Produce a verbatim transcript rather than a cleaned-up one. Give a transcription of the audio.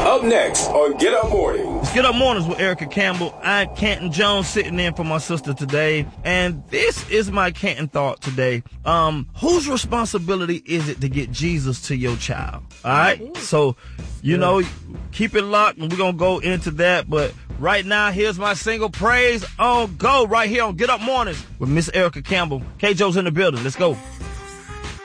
Up next on Get Up Mornings. It's Get Up Mornings with Erica Campbell. I'm Canton Jones sitting in for my sister today. And this is my Canton thought today. Um, whose responsibility is it to get Jesus to your child? All right? So, you know, keep it locked and we're going to go into that. But right now, here's my single Praise on Go right here on Get Up Mornings with Miss Erica Campbell. K. Joe's in the building. Let's go.